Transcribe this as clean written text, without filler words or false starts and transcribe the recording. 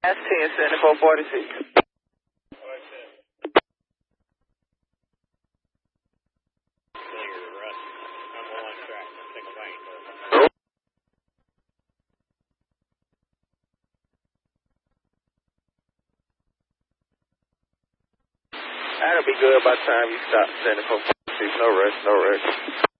That's 10-74-46. That'll be good by the time you stop 74-46. No rush, no rush.